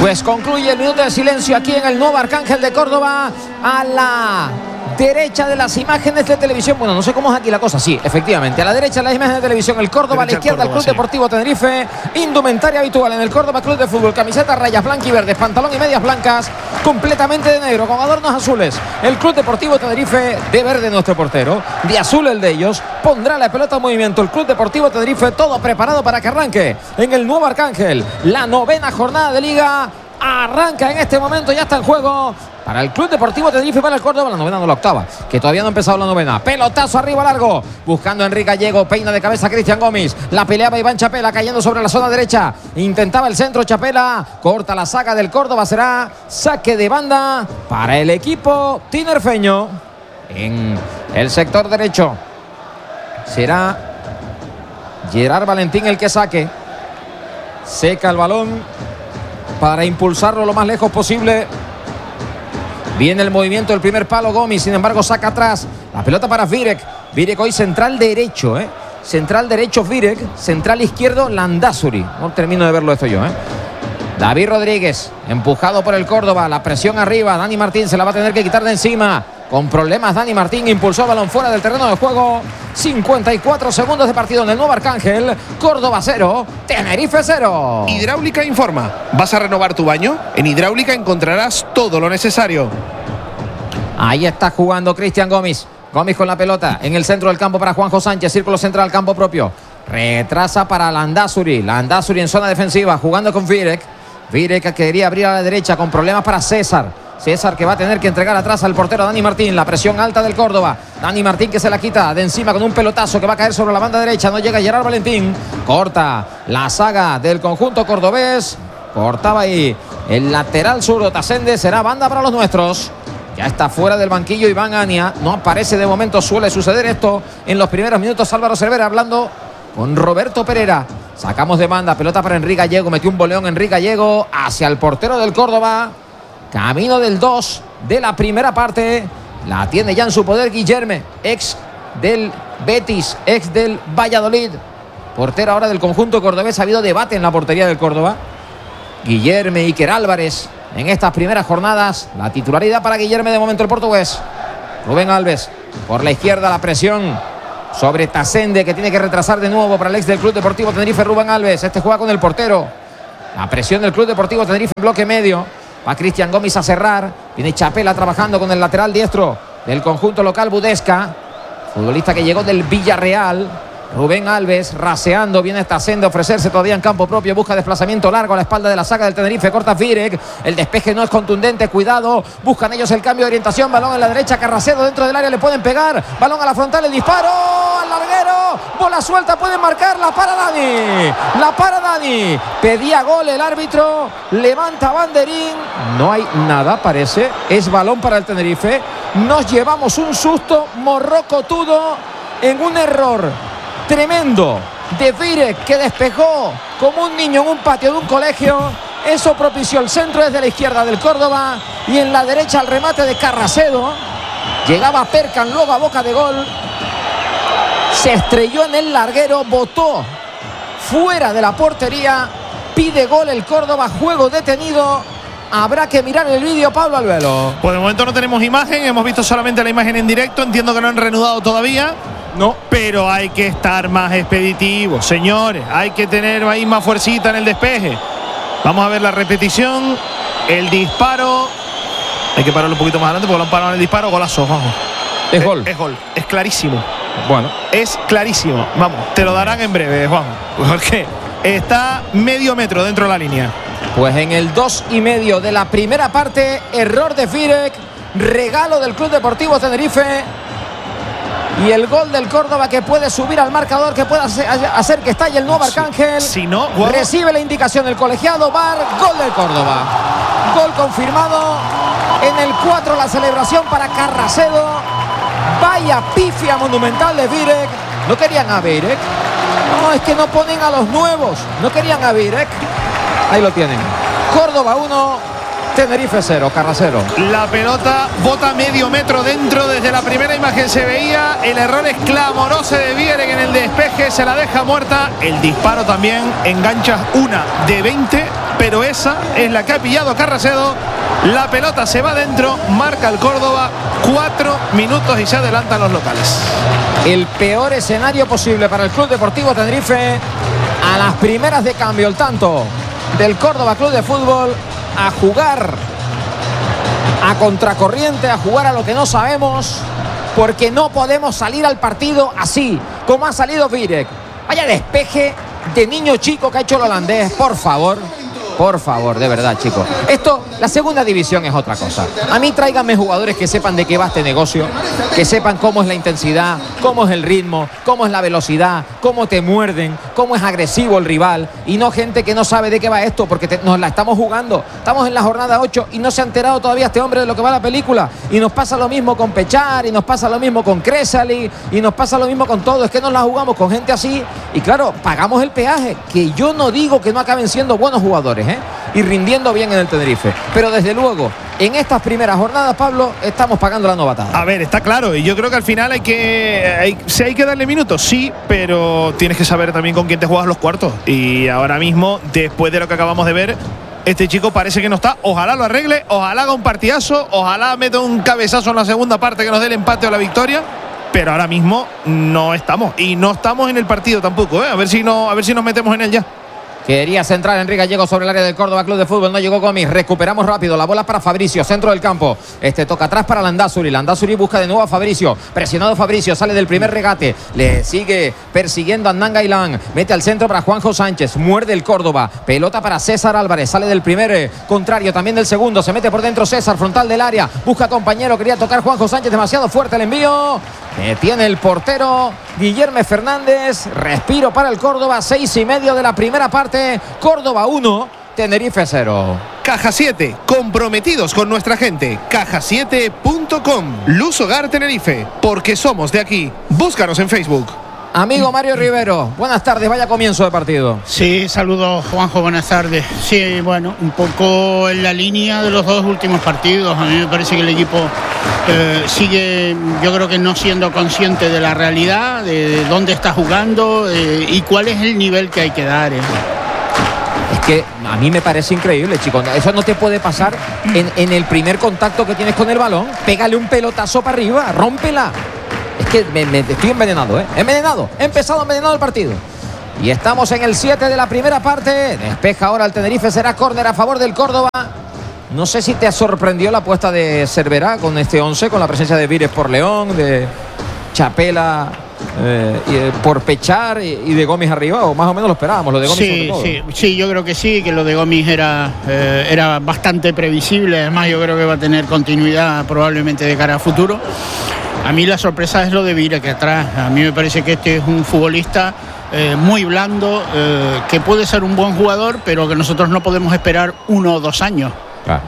Pues concluye el minuto de silencio aquí en el nuevo Arcángel de Córdoba, a la derecha de las imágenes de televisión. Bueno, no sé cómo es aquí la cosa. Sí, efectivamente, a la derecha de las imágenes de televisión el Córdoba, a la izquierda el Club Deportivo Tenerife. Indumentaria habitual en el Córdoba Club de Fútbol: camisetas, rayas blancas y verdes, pantalón y medias blancas completamente de negro con adornos azules. El Club Deportivo Tenerife, de verde nuestro portero, de azul el de ellos. Pondrá la pelota en movimiento el Club Deportivo Tenerife, todo preparado para que arranque en el nuevo Arcángel la 9ª jornada de Liga. Arranca en este momento, ya está en juego para el Club Deportivo Tenerife, para el Córdoba, la 9ª, no la 8ª, que todavía no ha empezado la 9ª. Pelotazo arriba largo, buscando a Enrique Gallego, peina de cabeza Cristian Gómez, la peleaba Iván Chapela, cayendo sobre la zona derecha, intentaba el centro Chapela, corta la saga del Córdoba, será saque de banda para el equipo tinerfeño. En el sector derecho será Gerard Valentín el que saque, seca el balón para impulsarlo lo más lejos posible. Viene el movimiento del primer palo Gómez, sin embargo saca atrás la pelota para Virek. Virek hoy central derecho, central derecho Virek, central izquierdo Landázuri. No termino de verlo esto yo, David Rodríguez, empujado por el Córdoba, la presión arriba, Dani Martín se la va a tener que quitar de encima. Con problemas Dani Martín, impulsó el balón fuera del terreno de juego. 54 segundos de partido en el nuevo Arcángel. Córdoba 0, Tenerife 0. Hidráulica informa. ¿Vas a renovar tu baño? En Hidráulica encontrarás todo lo necesario. Ahí está jugando Cristian Gómez. Gómez con la pelota en el centro del campo para Juanjo Sánchez. Círculo central, campo propio. Retrasa para Landázuri. Landázuri en zona defensiva, jugando con Virek. Virek que quería abrir a la derecha, con problemas para César. César que va a tener que entregar atrás al portero Dani Martín. La presión alta del Córdoba. Dani Martín que se la quita de encima con un pelotazo que va a caer sobre la banda derecha. No llega Gerard Valentín. Corta la saga del conjunto cordobés. Cortaba ahí el lateral zurdo Tasende. Será banda para los nuestros. Ya está fuera del banquillo Iván Ania. No aparece de momento. Suele suceder esto en los primeros minutos. Álvaro Cervera hablando con Roberto Pereira. Sacamos de banda. Pelota para Enrique Gallego. Metió un boleón Enrique Gallego hacia el portero del Córdoba. Camino del 2 de la primera parte. La tiene ya en su poder Guillerme, ex del Betis, ex del Valladolid. Portero ahora del conjunto cordobés. Ha habido debate en la portería del Córdoba. Guillerme, Iker Álvarez en estas primeras jornadas. La titularidad para Guillerme de momento el portugués. Rubén Alves por la izquierda, la presión sobre Tasende, que tiene que retrasar de nuevo para el ex del Club Deportivo Tenerife, Rubén Alves. Este juega con el portero. La presión del Club Deportivo Tenerife, bloque medio. Va Cristian Gómez a cerrar. Viene Chapela trabajando con el lateral diestro del conjunto local, Budesca, futbolista que llegó del Villarreal. Rubén Alves raseando, viene Tasende a ofrecerse todavía en campo propio, busca desplazamiento largo a la espalda de la saga del Tenerife, corta Virek, el despeje no es contundente, cuidado, buscan ellos el cambio de orientación, balón en la derecha, Carracedo dentro del área, le pueden pegar, balón a la frontal, el disparo al larguero, bola suelta, pueden marcar, la para Dani, pedía gol el árbitro, levanta banderín, no hay nada, parece, es balón para el Tenerife. Nos llevamos un susto morrocotudo en un error tremendo de Virek, que despejó como un niño en un patio de un colegio. Eso propició el centro desde la izquierda del Córdoba y en la derecha el remate de Carracedo. Llegaba Perkan luego a boca de gol. Se estrelló en el larguero, botó fuera de la portería. Pide gol el Córdoba, juego detenido. Habrá que mirar el vídeo, Pablo Albelo. Pues de momento no tenemos imagen, hemos visto solamente la imagen en directo. Entiendo que no han reanudado todavía. No, pero hay que estar más expeditivos, señores. Hay que tener ahí más fuercita en el despeje. Vamos a ver la repetición. El disparo. Hay que pararlo un poquito más adelante porque lo han parado en el disparo. Golazo, vamos. Es gol. Es gol. Es clarísimo. Bueno. Es clarísimo. Vamos, te lo darán en breve, Juan. Porque está medio metro dentro de la línea. Pues en el 2,5 de la primera parte, error de Virek, regalo del Club Deportivo Tenerife. Y el gol del Córdoba, que puede subir al marcador, que puede hacer que estalle el nuevo Arcángel. Si no, recibe la indicación del colegiado VAR, gol del Córdoba. Gol confirmado. En el 4 la celebración para Carracedo. Vaya pifia monumental de Virek. No querían a Virek. No, es que no ponen a los nuevos. No querían a Virek. Ahí lo tienen. Córdoba 1, Tenerife 0, Carrasero. La pelota bota medio metro dentro. Desde la primera imagen se veía. El error es clamoroso de Vierek en el despeje. Se la deja muerta. El disparo también engancha una de 20. Pero esa es la que ha pillado Carracedo. La pelota se va dentro. Marca el Córdoba. 4 minutos y se adelantan los locales. El peor escenario posible para el Club Deportivo Tenerife. A las primeras de cambio el tanto del Córdoba Club de Fútbol. A jugar a contracorriente, a jugar a lo que no sabemos, porque no podemos salir al partido así como ha salido Vierek. Vaya despeje de niño chico que ha hecho el holandés, por favor. Por favor, de verdad, chicos. Esto, la segunda división es otra cosa. A mí tráiganme jugadores que sepan de qué va este negocio, que sepan cómo es la intensidad, cómo es el ritmo, cómo es la velocidad, cómo te muerden, cómo es agresivo el rival, y no gente que no sabe de qué va esto, porque nos la estamos jugando. Estamos en la jornada 8 y no se ha enterado todavía este hombre de lo que va la película. Y nos pasa lo mismo con Pechar, y nos pasa lo mismo con Kresali, y nos pasa lo mismo con todo. Es que nos la jugamos con gente así, y claro, pagamos el peaje, que yo no digo que no acaben siendo buenos jugadores, y rindiendo bien en el Tenerife, pero desde luego en estas primeras jornadas, Pablo, estamos pagando la novatada. A ver, está claro, y yo creo que al final hay que darle minutos, sí, pero tienes que saber también con quién te juegas los cuartos. Y ahora mismo, después de lo que acabamos de ver, este chico parece que no está. Ojalá lo arregle, ojalá haga un partidazo, ojalá meta un cabezazo en la segunda parte que nos dé el empate o la victoria. Pero ahora mismo no estamos, y no estamos en el partido tampoco, a ver si nos metemos en él ya. Quería centrar Enrique Gallego sobre el área del Córdoba Club de Fútbol. No llegó Gomis. Recuperamos rápido. La bola para Fabricio. Centro del campo. Toca atrás para Landázuri. Landázuri busca de nuevo a Fabricio. Presionado Fabricio. Sale del primer regate. Le sigue persiguiendo a Hernán Gailán. Mete al centro para Juanjo Sánchez. Muerde el Córdoba. Pelota para César Álvarez. Sale del primer contrario. También del segundo. Se mete por dentro César. Frontal del área. Busca compañero. Quería tocar Juanjo Sánchez. Demasiado fuerte el envío. Tiene el portero Guillermo Fernández. Respiro para el Córdoba. 6:30 de la primera parte. Córdoba 1, Tenerife 0. Caja 7, comprometidos con nuestra gente. Caja7.com. Luz Hogar Tenerife, porque somos de aquí. Búscanos en Facebook. Amigo Mario Rivero, buenas tardes, vaya comienzo de partido. Sí, saludos Juanjo, buenas tardes. Sí, bueno, un poco en la línea de los dos últimos partidos. A mí me parece que el equipo sigue, yo creo que no siendo consciente de la realidad, de dónde está jugando y cuál es el nivel que hay que dar. Es que a mí me parece increíble, chicos. Eso no te puede pasar en el primer contacto que tienes con el balón. Pégale un pelotazo para arriba, rómpela. Es que estoy envenenado, envenenado. He empezado envenenado el partido. Y estamos en el 7 de la primera parte. Despeja ahora el Tenerife, será córner a favor del Córdoba. No sé si te sorprendió la apuesta de Cerverá con este 11, con la presencia de Vírez por León, de Chapela por Pechar y de Gomis arriba, o más o menos lo esperábamos, lo de Gomis. Sí, yo creo que sí, que lo de Gomis era bastante previsible. Además, yo creo que va a tener continuidad probablemente de cara a futuro. A mí la sorpresa es lo de Vírez que atrás. A mí me parece que este es un futbolista muy blando, que puede ser un buen jugador, pero que nosotros no podemos esperar 1 o 2 años. Claro.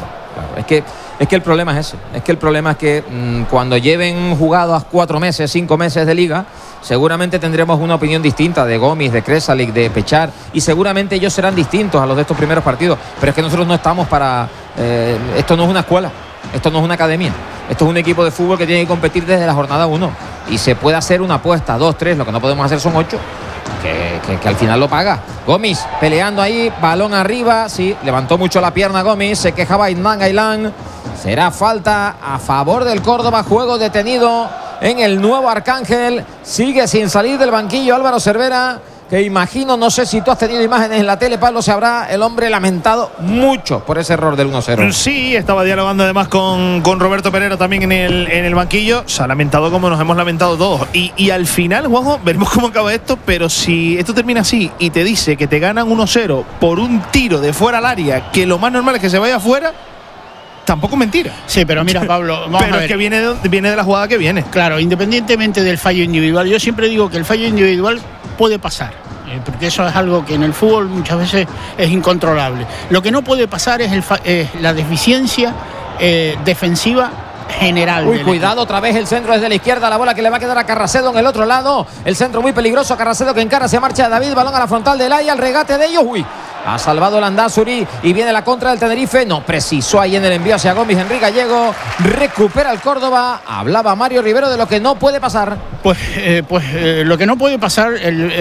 Es que el problema es ese. Es que el problema es que cuando lleven jugados 4 meses, 5 meses de liga, seguramente tendremos una opinión distinta de Gomis, de Kresalic, de Pechar, y seguramente ellos serán distintos a los de estos primeros partidos. Pero es que nosotros no estamos para... esto no es una escuela, esto no es una academia. Esto es un equipo de fútbol que tiene que competir desde la jornada 1. Y se puede hacer una apuesta, 2, 3, lo que no podemos hacer son 8. Que al final lo paga. Gomis peleando ahí, balón arriba. Sí, levantó mucho la pierna Gomis. Se quejaba Hernán Gailán. Será falta a favor del Córdoba. Juego detenido en el Nuevo Arcángel. Sigue sin salir del banquillo Álvaro Cervera, que imagino, no sé si tú has tenido imágenes en la tele, Pablo, se habrá el hombre lamentado mucho por ese error del 1-0. Sí, estaba dialogando además con Roberto Pereira también en el banquillo. Se ha lamentado como nos hemos lamentado todos. Y al final, Juanjo, veremos cómo acaba esto, pero si esto termina así y te dice que te ganan 1-0 por un tiro de fuera al área, que lo más normal es que se vaya afuera, tampoco es mentira. Sí, pero mira, Pablo, pero es que viene de la jugada que viene. Claro, independientemente del fallo individual, yo siempre digo que el fallo individual puede pasar, porque eso es algo que en el fútbol muchas veces es incontrolable. Lo que no puede pasar es la deficiencia defensiva general. Uy, cuidado, otra vez el centro desde la izquierda, la bola que le va a quedar a Carracedo en el otro lado. El centro muy peligroso, Carracedo que encara, se marcha David, balón a la frontal del área, al regate de ellos. Uy, Ha salvado Landázuri y viene la contra del Tenerife. No precisó ahí en el envío hacia Gómez. Enrique Gallego recupera el Córdoba. Hablaba Mario Rivero de lo que no puede pasar. Pues lo que no puede pasar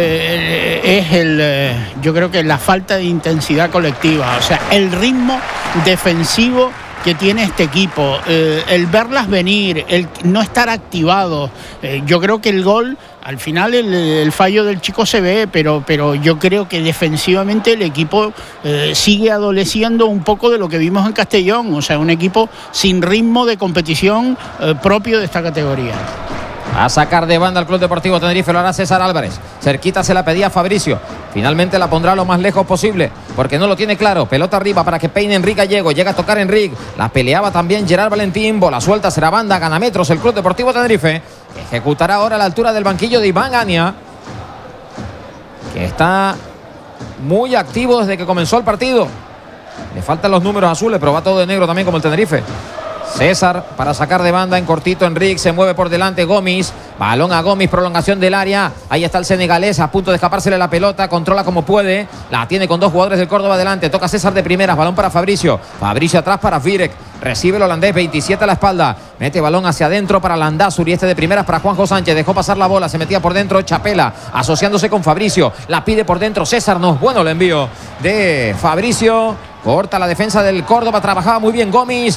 yo creo que la falta de intensidad colectiva, o sea, el ritmo defensivo que tiene este equipo, el verlas venir, el no estar activado. Yo creo que el gol, al final el fallo del chico se ve, pero yo creo que defensivamente el equipo sigue adoleciendo un poco de lo que vimos en Castellón, o sea, un equipo sin ritmo de competición propio de esta categoría. A sacar de banda al Club Deportivo Tenerife, lo hará César Álvarez. Cerquita se la pedía Fabricio. Finalmente la pondrá lo más lejos posible, porque no lo tiene claro. Pelota arriba para que peine Enrique Gallego. Llega a tocar Enrique. La peleaba también Gerard Valentín. Bola suelta, será banda, gana metros el Club Deportivo Tenerife. Ejecutará ahora a la altura del banquillo de Iván Gania, que está muy activo desde que comenzó el partido. Le faltan los números azules, pero va todo de negro también como el Tenerife. César para sacar de banda en cortito. Enrique se mueve por delante. Gómez, balón a Gómez, prolongación del área. Ahí está el senegalés a punto de escapársele la pelota. Controla como puede. La tiene con dos jugadores del Córdoba delante. Toca César de primeras. Balón para Fabricio. Fabricio atrás para Virek. Recibe el holandés, 27 a la espalda. Mete balón hacia adentro para Landázuri. Este de primeras para Juanjo Sánchez. Dejó pasar la bola. Se metía por dentro Chapela, asociándose con Fabricio. La pide por dentro César. No es bueno el envío de Fabricio. Corta la defensa del Córdoba. Trabajaba muy bien Gómez.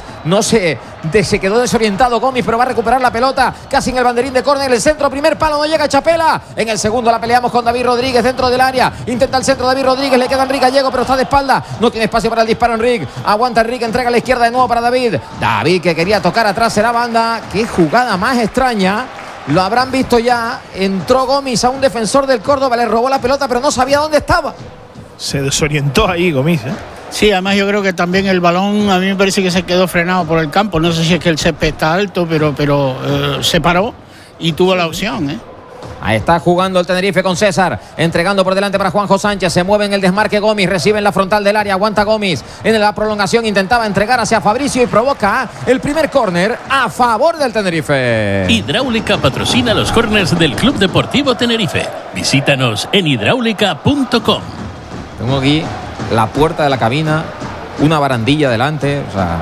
Se quedó desorientado Gómez, pero va a recuperar la pelota. Casi en el banderín de córner. El centro, primer palo. No llega Chapela. En el segundo la peleamos con David Rodríguez dentro del área. Intenta el centro David Rodríguez. Le queda Enrique Gallego, pero está de espalda. No tiene espacio para el disparo Enrique. Aguanta Enrique. Entrega a la izquierda de nuevo para David. David que quería tocar atrás. Será banda. Qué jugada más extraña. Lo habrán visto ya. Entró Gómez a un defensor del Córdoba. Le robó la pelota, pero no sabía dónde estaba. Se desorientó ahí Gómez, Sí, además yo creo que también el balón a mí me parece que se quedó frenado por el campo. No sé si es que el césped está alto, pero se paró y tuvo la opción. Ahí está jugando el Tenerife con César, entregando por delante para Juanjo Sánchez. Se mueve en el desmarque Gómez, recibe en la frontal del área, aguanta Gómez. En la prolongación intentaba entregar hacia Fabricio y provoca el primer córner a favor del Tenerife. Hidráulica patrocina los córners del Club Deportivo Tenerife. Visítanos en hidráulica.com. Tengo aquí la puerta de la cabina, una barandilla delante, o sea,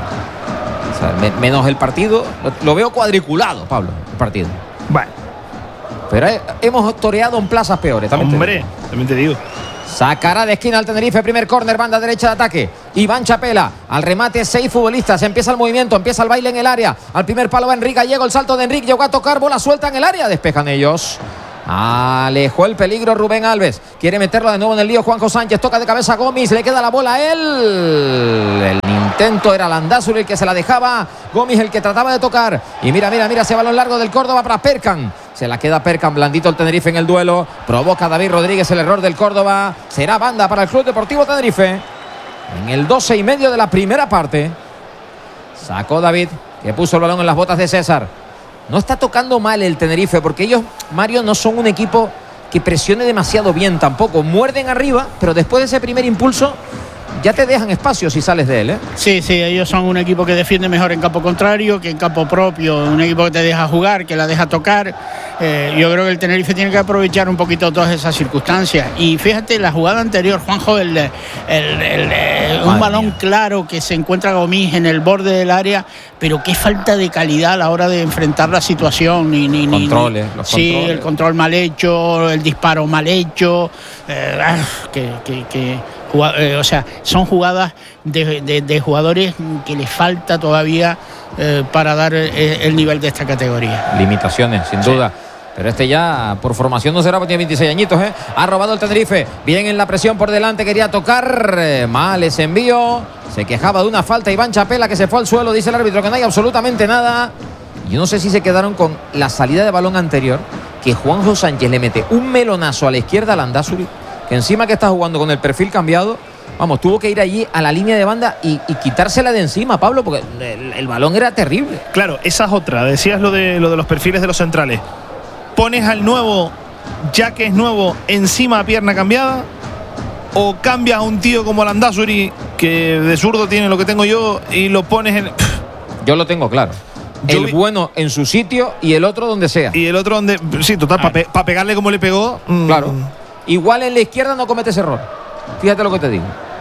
menos el partido, lo veo cuadriculado, Pablo, el partido. Bueno. Pero hemos toreado en plazas peores. También te digo. Sacará de esquina al Tenerife, primer córner, banda derecha de ataque. Iván Chapela, al remate 6 futbolistas, empieza el movimiento, empieza el baile en el área. Al primer palo va Enrique Gallego, el salto de Enrique, llegó a tocar, bola suelta en el área, despejan ellos. Alejó el peligro Rubén Alves. Quiere meterlo de nuevo en el lío Juanjo Sánchez. Toca de cabeza a Gómez. Le queda la bola a él. El intento era Landázuri el que se la dejaba. Gómez el que trataba de tocar. Y mira ese balón largo del Córdoba para Perkan. Se la queda Perkan. Blandito el Tenerife en el duelo. Provoca David Rodríguez el error del Córdoba. Será banda para el Club Deportivo Tenerife. En el 12:30 de la primera parte. Sacó David, que puso el balón en las botas de César. No está tocando mal el Tenerife, porque ellos, Mario, no son un equipo que presione demasiado bien tampoco. Muerden arriba, pero después de ese primer impulso ya te dejan espacio si sales de él, Sí, ellos son un equipo que defiende mejor en campo contrario que en campo propio. Un equipo que te deja jugar, que la deja tocar. Yo creo que el Tenerife tiene que aprovechar un poquito todas esas circunstancias. Y fíjate, la jugada anterior, Juanjo, un balón claro que se encuentra Gómez en el borde del área, pero qué falta de calidad a la hora de enfrentar la situación. Controles. El control mal hecho, el disparo mal hecho. O sea, son jugadas de jugadores que les falta todavía para dar el nivel de esta categoría. Limitaciones, sin duda. Pero este ya por formación no será, porque tiene 26 añitos, Ha robado el Tenerife. Bien en la presión por delante, quería tocar. Mal ese envío. Se quejaba de una falta Iván Chapela, que se fue al suelo. Dice el árbitro que no hay absolutamente nada. Yo no sé si se quedaron con la salida de balón anterior, que Juanjo Sánchez le mete un melonazo a la izquierda a Landázuri, que encima que está jugando con el perfil cambiado, vamos, tuvo que ir allí a la línea de banda y quitársela de encima, Pablo, porque el balón era terrible. Claro, esa es otra. Decías lo de los perfiles de los centrales. Pones al nuevo, ya que es nuevo, encima a pierna cambiada, o cambias a un tío como Landázuri, que de zurdo tiene lo que tengo yo, y lo pones en... Yo lo tengo claro. Bueno en su sitio y el otro donde sea. Y el otro donde... Sí, total, para pegarle como le pegó. Claro. Igual en la izquierda no comete ese error. Fíjate lo que te digo.